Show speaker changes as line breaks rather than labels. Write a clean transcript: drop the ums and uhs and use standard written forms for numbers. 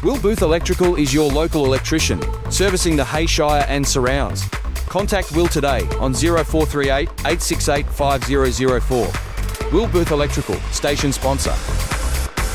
Will Booth Electrical is your local electrician, servicing the Hayshire and surrounds. Contact Will today on 0438 868 5004. Will Booth Electrical, station sponsor.